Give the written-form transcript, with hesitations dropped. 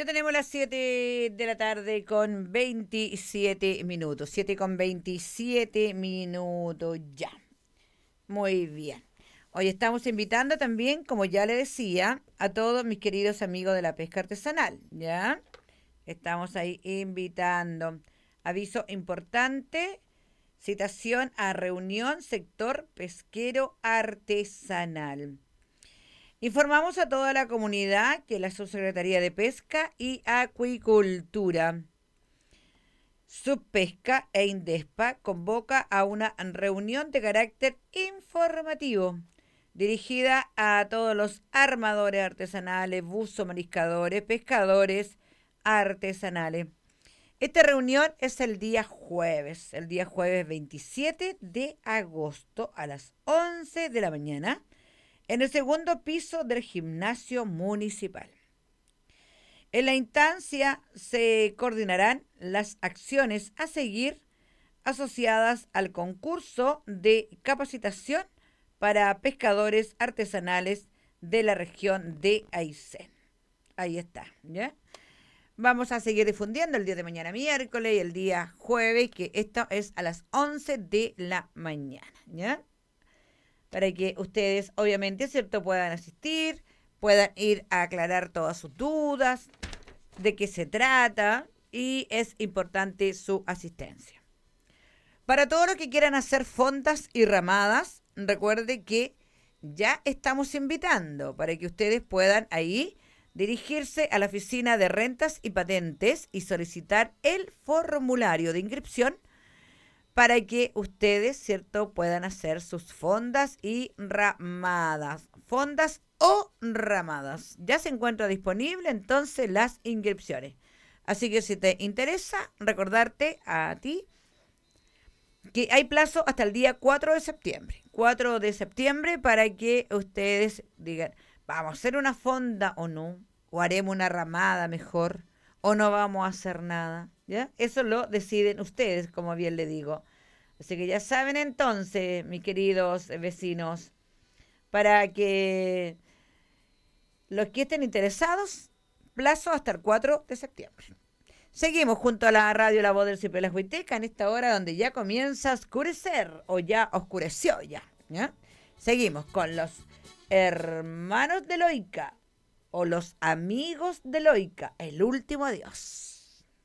Ya tenemos las 7 de la tarde con 27 minutos. 7 con 27 minutos ya. Muy bien. Hoy estamos invitando también, como ya le decía, a todos mis queridos amigos de la pesca artesanal, ¿ya? Estamos ahí invitando. Aviso importante, citación a reunión sector pesquero artesanal. Informamos a toda la comunidad que la Subsecretaría de Pesca y Acuicultura, Subpesca e Indespa convoca a una reunión de carácter informativo dirigida a todos los armadores artesanales, buzos, mariscadores, pescadores artesanales. Esta reunión es el día jueves 27 de agosto a las 11 de la mañana en el segundo piso del gimnasio municipal. En la instancia se coordinarán las acciones a seguir asociadas al concurso de capacitación para pescadores artesanales de la región de Aysén. Ahí está, ¿ya? Vamos a seguir difundiendo el día de mañana miércoles y el día jueves, que esto es a las 11 de la mañana, ¿ya? Para que ustedes, obviamente, ¿cierto?, puedan asistir, puedan ir a aclarar todas sus dudas, de qué se trata, y es importante su asistencia. Para todos los que quieran hacer fondas y ramadas, recuerde que ya estamos invitando para que ustedes puedan ahí dirigirse a la oficina de rentas y patentes y solicitar el formulario de inscripción para que ustedes, ¿cierto?, puedan hacer sus fondas y ramadas. Fondas o ramadas. Ya se encuentra disponible entonces las inscripciones. Así que si te interesa, recordarte a ti que hay plazo hasta el día 4 de septiembre. 4 de septiembre para que ustedes digan, ¿vamos a hacer una fonda o no? ¿O haremos una ramada mejor? ¿O no vamos a hacer nada? ¿Ya? Eso lo deciden ustedes, como bien le digo. Así que ya saben entonces, mis queridos vecinos, para que los que estén interesados, plazo hasta el 4 de septiembre. Seguimos junto a la radio La Voz del Cipelas Huiteca en esta hora donde ya comienza a oscurecer o ya oscureció ya, ¿ya? Seguimos con los hermanos de Loica o los amigos de Loica, el último adiós.